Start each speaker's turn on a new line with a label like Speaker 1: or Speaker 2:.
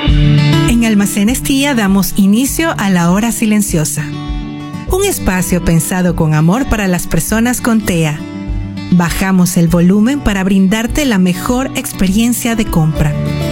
Speaker 1: En Almacenes Tía damos inicio a la hora silenciosa. Un espacio pensado con amor para las personas con TEA. Bajamos el volumen para brindarte la mejor experiencia de compra.